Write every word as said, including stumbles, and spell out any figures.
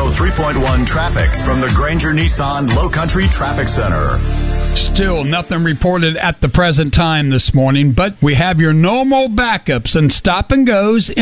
oh three point one traffic from the Granger Nissan Low Country Traffic Center. Still nothing reported at the present time this morning, but we have your normal backups and stop and goes